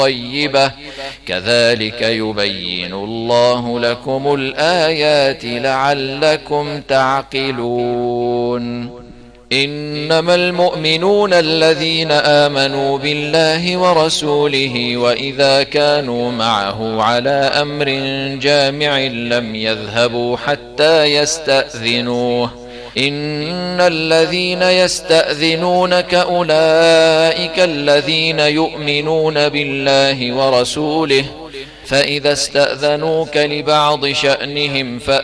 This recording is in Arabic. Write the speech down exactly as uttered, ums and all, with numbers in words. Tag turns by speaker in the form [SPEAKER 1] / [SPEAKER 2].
[SPEAKER 1] طيبة كذلك يبين الله لكم الآيات لعلكم تعقلون إنما المؤمنون الذين آمنوا بالله ورسوله وإذا كانوا معه على أمر جامع لم يذهبوا حتى يستأذنوه إن الذين يستأذنونك أولئك الذين يؤمنون بالله ورسوله فإذا استأذنوك لبعض شأنهم